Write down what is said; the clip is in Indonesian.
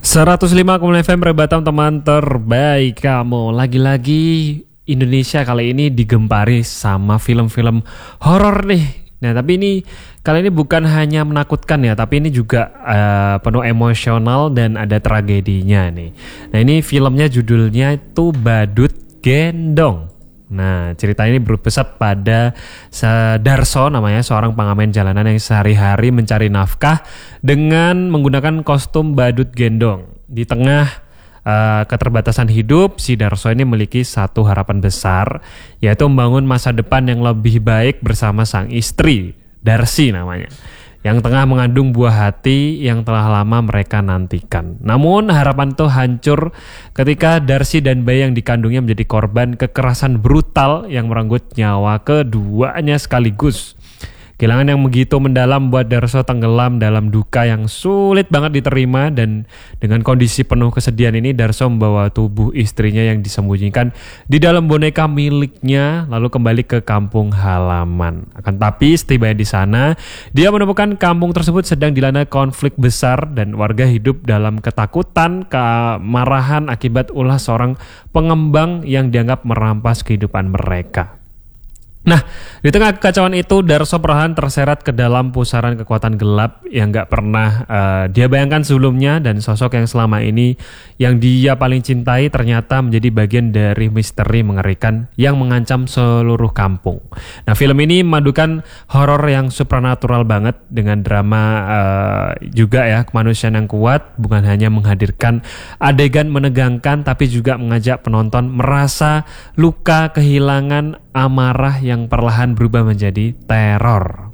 105,5 FM Rebatam, teman terbaik kamu. Lagi-lagi Indonesia kali ini digempari sama film-film horor nih. Nah, tapi ini kali ini bukan hanya menakutkan ya, tapi ini juga penuh emosional dan ada tragedinya nih. Nah, ini filmnya judulnya itu Badut Gendong. Nah, cerita ini berpusat pada Darso, namanya seorang pengamen jalanan yang sehari-hari mencari nafkah dengan menggunakan kostum badut gendong. Di tengah keterbatasan hidup, si Darso ini memiliki satu harapan besar, yaitu membangun masa depan yang lebih baik bersama sang istri, Darsi namanya, yang tengah mengandung buah hati yang telah lama mereka nantikan. Namun harapan itu hancur ketika Darsi dan bayi yang dikandungnya menjadi korban kekerasan brutal yang merenggut nyawa keduanya sekaligus. Kehilangan yang begitu mendalam membuat Darso tenggelam dalam duka yang sulit banget diterima, dan dengan kondisi penuh kesedihan ini Darso membawa tubuh istrinya yang disembunyikan di dalam boneka miliknya lalu kembali ke kampung halaman. Akan tapi setibanya di sana, dia menemukan kampung tersebut sedang dilanda konflik besar dan warga hidup dalam ketakutan, kemarahan akibat ulah seorang pengembang yang dianggap merampas kehidupan mereka. Nah, di tengah kekacauan itu, Darso perlahan terseret ke dalam pusaran kekuatan gelap yang gak pernah dia bayangkan sebelumnya, dan sosok yang selama ini yang dia paling cintai ternyata menjadi bagian dari misteri mengerikan yang mengancam seluruh kampung. Nah, film ini memadukan horor yang supranatural banget dengan drama juga ya, kemanusiaan yang kuat, bukan hanya menghadirkan adegan menegangkan tapi juga mengajak penonton merasa luka, kehilangan, amarah yang perlahan berubah menjadi teror.